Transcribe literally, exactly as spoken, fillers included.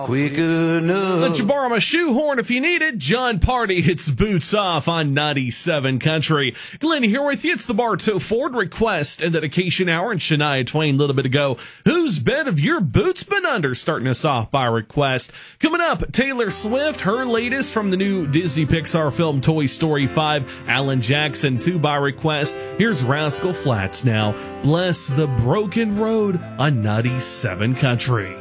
quick enough. Let you borrow my shoehorn if you need it. John Party hits Boots Off on ninety-seven Country. Glenn here with you. It's the Bartow Ford Request and Dedication Hour, and Shania Twain a little bit ago. Whose bed have your boots been under? Starting us off by request. Coming up, Taylor Swift, her latest from the new Disney Pixar film Toy Story five. Alan Jackson, two by request. Here's Rascal Flatts now. Bless the Broken Road on ninety-seven Country.